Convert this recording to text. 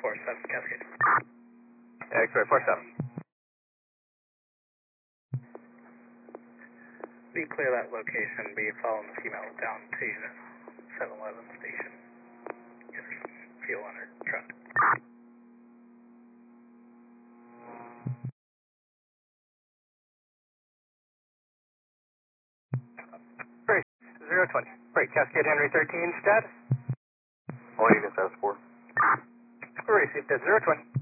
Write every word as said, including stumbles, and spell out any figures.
four seven, Cascade. X-ray four seven. Be clear that location, be following the female down to seven eleven station. Yes, fuel on her truck. Great, zero twenty. Great, Cascade Henry thirteen, status? All units, S four. Received at zero twenty.